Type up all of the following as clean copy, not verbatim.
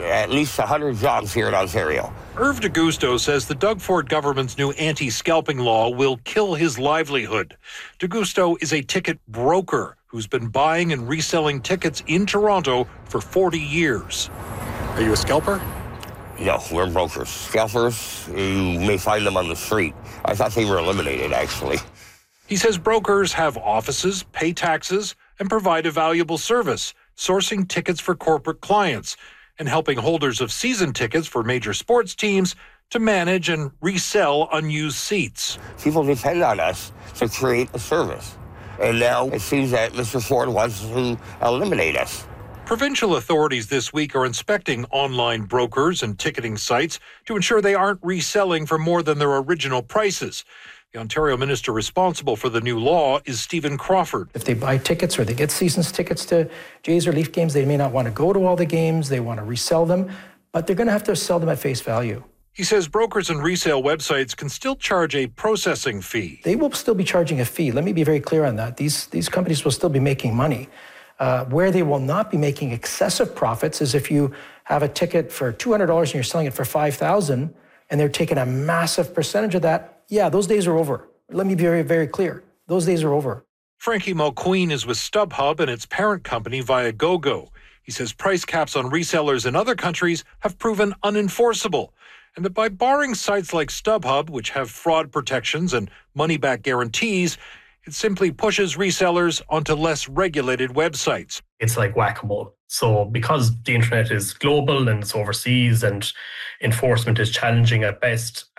at least 100 jobs here in Ontario. Irv DeGusto says the Doug Ford government's new anti-scalping law will kill his livelihood. DeGusto is a ticket broker who's been buying and reselling tickets in Toronto for 40 years. Are you a scalper? No, we're brokers. Scalpers, you may find them on the street. I thought they were eliminated, actually. He says brokers have offices, pay taxes, and provide a valuable service, sourcing tickets for corporate clients and helping holders of season tickets for major sports teams to manage and resell unused seats. People depend on us to create a service. And now it seems that Mr. Ford wants to eliminate us. Provincial authorities this week are inspecting online brokers and ticketing sites to ensure they aren't reselling for more than their original prices. The Ontario minister responsible for the new law is Stephen Crawford. If they buy tickets or they get seasons tickets to Jays or Leaf games, they may not want to go to all the games. They want to resell them, but they're going to have to sell them at face value. He says brokers and resale websites can still charge a processing fee. They will still be charging a fee. Let me be very clear on that. These companies will still be making money. Where they will not be making excessive profits is if you have a ticket for $200 and you're selling it for $5,000 and they're taking a massive percentage of that. Yeah, those days are over. Let me be very, very clear. Those days are over. Frankie Mulqueen is with StubHub and its parent company Viagogo. He says price caps on resellers in other countries have proven unenforceable, and that by barring sites like StubHub, which have fraud protections and money-back guarantees, it simply pushes resellers onto less regulated websites. It's like whack-a-mole. So because the internet is global and it's overseas and enforcement is challenging at best,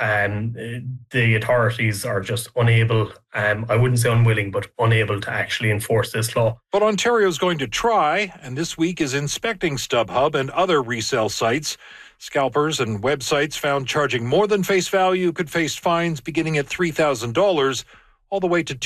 the authorities are just unable, I wouldn't say unwilling, but unable to actually enforce this law. But Ontario's going to try, and this week is inspecting StubHub and other resale sites. Scalpers and websites found charging more than face value could face fines beginning at $3,000 all the way to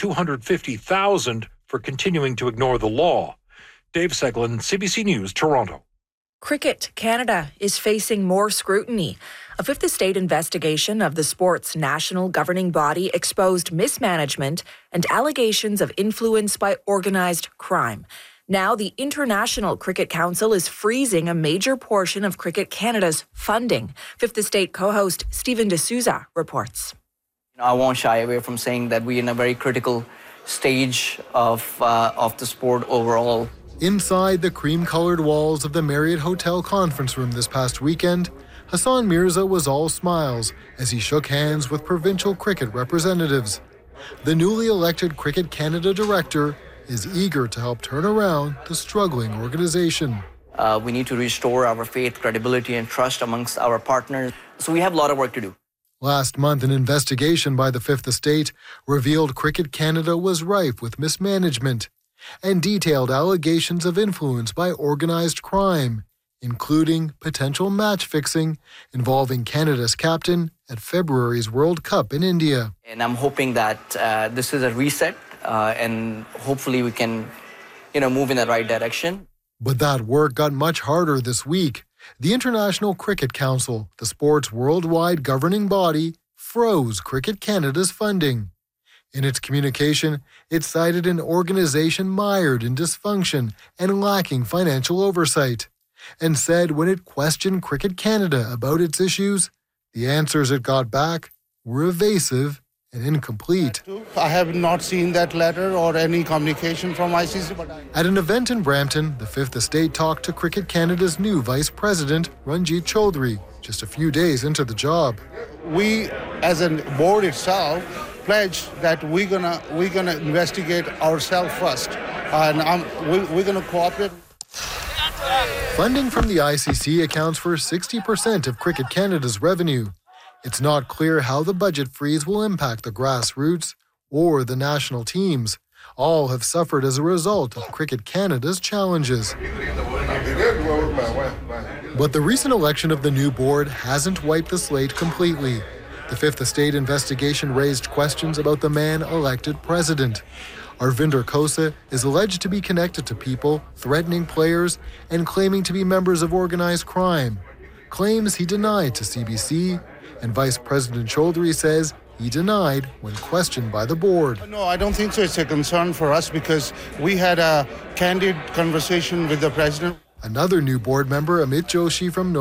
$250,000 for continuing to ignore the law. Dave Seglin, CBC News, Toronto. Cricket Canada is facing more scrutiny. A Fifth Estate investigation of the sport's national governing body exposed mismanagement and allegations of influence by organized crime. Now, the International Cricket Council is freezing a major portion of Cricket Canada's funding. Fifth Estate co-host Stephen D'Souza reports. I won't shy away from saying that we're in a very critical stage of the sport overall. Inside the cream-colored walls of the Marriott Hotel conference room this past weekend, Hassan Mirza was all smiles as he shook hands with provincial cricket representatives. The newly elected Cricket Canada director is eager to help turn around the struggling organization. We need to restore our faith, credibility, and trust amongst our partners. So we have a lot of work to do. Last month, an investigation by the Fifth Estate revealed Cricket Canada was rife with mismanagement and detailed allegations of influence by organized crime, including potential match fixing involving Canada's captain at February's World Cup in India. And I'm hoping that this is a reset and hopefully we can, move in the right direction. But that work got much harder this week. The International Cricket Council, the sport's worldwide governing body, froze Cricket Canada's funding. In its communication, it cited an organization mired in dysfunction and lacking financial oversight, and said when it questioned Cricket Canada about its issues, the answers it got back were evasive and incomplete. I have not seen that letter or any communication from ICC. At an event in Brampton, the Fifth Estate talked to Cricket Canada's new Vice President, Ranjit Chaudhary, just a few days into the job. We, as a board itself, pledge that we're gonna investigate ourselves first, and we're gonna cooperate. Funding from the ICC accounts for 60% of Cricket Canada's revenue. It's not clear how the budget freeze will impact the grassroots or the national teams. All have suffered as a result of Cricket Canada's challenges. But the recent election of the new board hasn't wiped the slate completely. The Fifth Estate investigation raised questions about the man elected president. Arvinder Khosa is alleged to be connected to people, threatening players, and claiming to be members of organized crime. Claims he denied to CBC, and Vice President Chaudhary says he denied when questioned by the board. No, I don't think so. It's a concern for us because we had a candid conversation with the president. Another new board member, Amit Joshi from